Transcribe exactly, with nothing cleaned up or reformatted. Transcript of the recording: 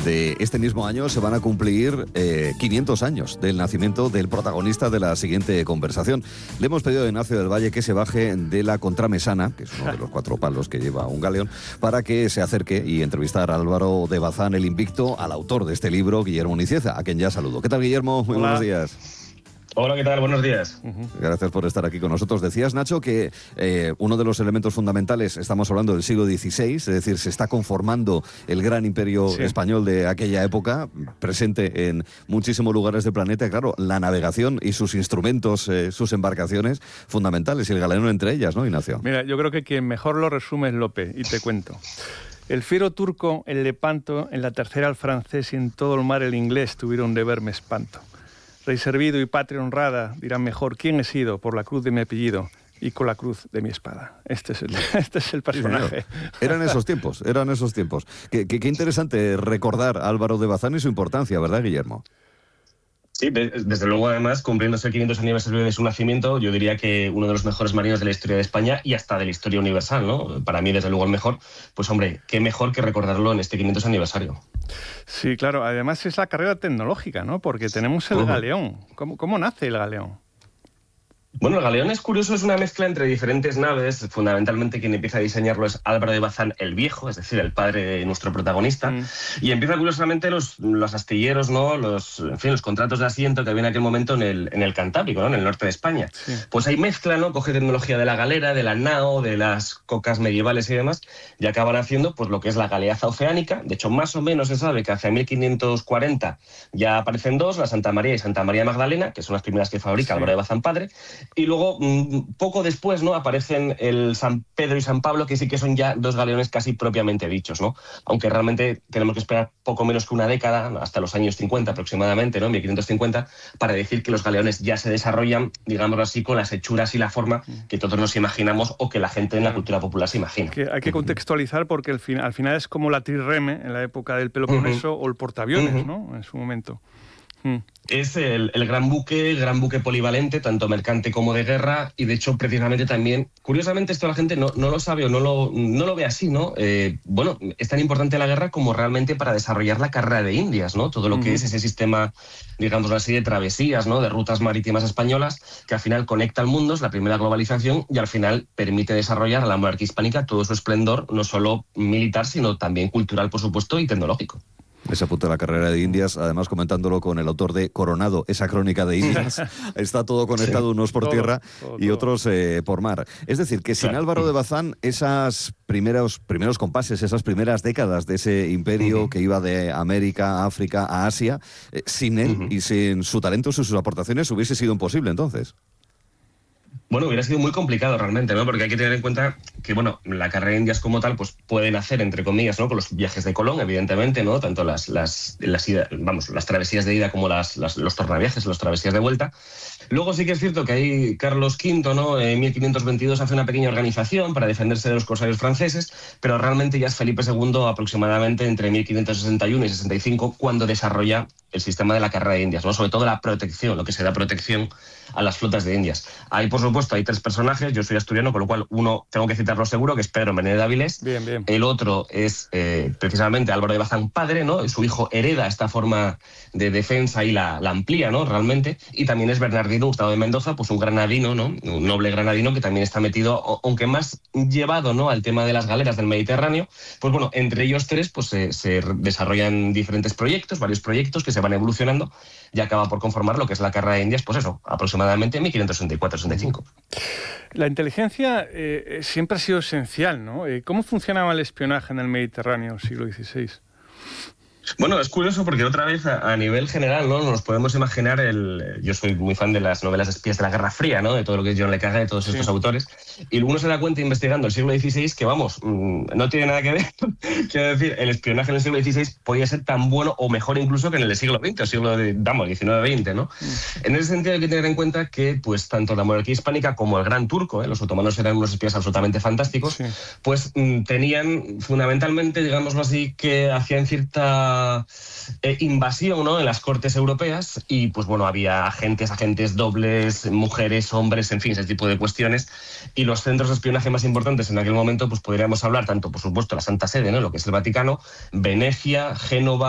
de este mismo año se van a cumplir eh, quinientos años del nacimiento del protagonista de la siguiente conversación. Le hemos pedido a Ignacio del Valle que se baje de la contramesana, que es uno de los cuatro palos que lleva un galeón, para que se acerque y entrevistar a Álvaro de Bazán, el invicto, al autor de este libro, Guillermo Nicieza, a quien ya saludo. ¿Qué tal, Guillermo? Muy Hola. buenos días. Hola, ¿qué tal? Buenos días. Uh-huh. Gracias por estar aquí con nosotros. Decías, Nacho, que eh, uno de los elementos fundamentales, estamos hablando del siglo dieciséis, es decir, se está conformando el gran imperio sí. español de aquella época, presente en muchísimos lugares del planeta. Claro, la navegación y sus instrumentos, eh, sus embarcaciones, fundamentales, y el galeón entre ellas, ¿no, Ignacio? Mira, yo creo que quien mejor lo resume es Lope, y te cuento. El fiero turco, el Lepanto, en la tercera el francés y en todo el mar el inglés tuvieron de verme espanto. Rey servido y patria honrada, dirán mejor quién he sido por la cruz de mi apellido y con la cruz de mi espada. Este es el, este es el personaje. Sí, eran esos tiempos, eran esos tiempos. Qué, qué, qué interesante recordar a Álvaro de Bazán y su importancia, ¿verdad, Guillermo? Sí, desde luego, además, cumpliéndose el quinientos aniversario de su nacimiento, yo diría que uno de los mejores marinos de la historia de España y hasta de la historia universal, ¿no? Para mí, desde luego, el mejor. Pues, hombre, qué mejor que recordarlo en este quinientos aniversario. Sí, claro. Además, es la carrera tecnológica, ¿no? Porque tenemos el uh-huh. galeón. ¿Cómo, cómo nace el galeón? Bueno, el galeón es curioso, es una mezcla entre diferentes naves. Fundamentalmente quien empieza a diseñarlo es Álvaro de Bazán el Viejo, es decir, el padre de nuestro protagonista. Mm. Y empieza curiosamente los, los astilleros, ¿no? Los, en fin, los contratos de asiento que había en aquel momento en el, en el Cantábrico, ¿no? En el norte de España. Sí. Pues hay mezcla, ¿no? Coge tecnología de la galera, de la nao, de las cocas medievales y demás, y acaban haciendo pues lo que es la galeaza oceánica. De hecho, más o menos se sabe que hacia mil quinientos cuarenta ya aparecen dos, la Santa María y Santa María Magdalena, que son las primeras que fabrica sí. Álvaro de Bazán padre. Y luego, poco después, ¿no? Aparecen el San Pedro y San Pablo, que sí que son ya dos galeones casi propiamente dichos, ¿no? Aunque realmente tenemos que esperar poco menos que una década, hasta los años cincuenta aproximadamente, ¿no? mil quinientos cincuenta, para decir que los galeones ya se desarrollan, digámoslo así, con las hechuras y la forma que todos nos imaginamos o que la gente en la cultura popular se imagina. Que hay que contextualizar porque al final, al final es como la trirreme en la época del Peloponeso uh-huh. o el portaaviones, uh-huh. ¿no? En su momento. Es el, el gran buque, el gran buque polivalente, tanto mercante como de guerra, y de hecho precisamente también, curiosamente esto la gente no, no lo sabe o no lo, no lo ve así, ¿no? Eh, bueno, es tan importante la guerra como realmente para desarrollar la carrera de Indias, ¿no? Todo lo que uh-huh. es ese sistema, digamos así, de travesías, ¿no? De rutas marítimas españolas, que al final conecta al mundo, es la primera globalización, y al final permite desarrollar a la monarquía hispánica todo su esplendor, no solo militar, sino también cultural, por supuesto, y tecnológico. Ese apunte de la carrera de Indias, además comentándolo con el autor de Coronado, esa crónica de Indias, está todo conectado, sí, unos por todo, tierra todo, y todo. otros eh, por mar. Es decir, que sin claro. Álvaro de Bazán, esas primeros, primeros compases, esas primeras décadas de ese imperio uh-huh. que iba de América a África a Asia, eh, sin él uh-huh. y sin su talento, sus aportaciones, hubiese sido imposible entonces. Bueno, hubiera sido muy complicado realmente, ¿no? Porque hay que tener en cuenta que, bueno, la carrera de Indias como tal, pues pueden hacer, entre comillas, ¿no? Con los viajes de Colón, evidentemente, ¿no? Tanto las, las, las, ida, vamos, las travesías de ida como las, las, los tornaviajes, las travesías de vuelta. Luego sí que es cierto que ahí Carlos quinto, ¿no? En mil quinientos veintidós hace una pequeña organización para defenderse de los corsarios franceses, pero realmente ya es Felipe segundo aproximadamente entre mil quinientos sesenta y uno y sesenta y cinco cuando desarrolla el sistema de la carrera de Indias, ¿no? Sobre todo la protección, lo que se da protección a las flotas de Indias. Ahí, por supuesto, hay tres personajes. Yo soy asturiano, con lo cual uno, tengo que citarlo seguro, que es Pedro Menéndez de Avilés. Bien, bien. El otro es eh, precisamente Álvaro de Bazán padre, ¿no? Su hijo hereda esta forma de defensa y la, la amplía, ¿no? Realmente. Y también es Bernardino Hurtado de Mendoza, pues un granadino, ¿no? Un noble granadino que también está metido, aunque más llevado, ¿no? Al tema de las galeras del Mediterráneo. Pues bueno, entre ellos tres pues se, se desarrollan diferentes proyectos, varios proyectos que se van evolucionando y acaba por conformar lo que es la carrera de Indias, pues eso, aproximadamente en mil quinientos sesenta y cuatro sesenta y cinco. La inteligencia eh, siempre ha sido esencial, ¿no? Eh, ¿Cómo funcionaba el espionaje en el Mediterráneo siglo dieciséis? Bueno, es curioso porque otra vez a, a nivel general, ¿no? Nos podemos imaginar el... Yo soy muy fan de las novelas de espías de la Guerra Fría, ¿no? De todo lo que es John le Carré, de todos estos sí. autores. Y uno se da cuenta investigando el siglo dieciséis que, vamos, mmm, no tiene nada que ver. Quiero decir, el espionaje en el siglo dieciséis podía ser tan bueno o mejor incluso que en el siglo veinte, o siglo de, vamos, diecinueve veinte, ¿no? Mm. En ese sentido hay que tener en cuenta que, pues, tanto la monarquía hispánica como el Gran Turco, ¿eh? Los otomanos eran unos espías absolutamente fantásticos, sí. pues mmm, tenían fundamentalmente, digámoslo así, que hacían cierta... Eh, invasión, ¿no? En las cortes europeas y pues bueno, había agentes, agentes dobles, mujeres, hombres, en fin, ese tipo de cuestiones, y los centros de espionaje más importantes en aquel momento pues podríamos hablar tanto, por supuesto, la Santa Sede, ¿no? Lo que es el Vaticano, Venecia, Génova,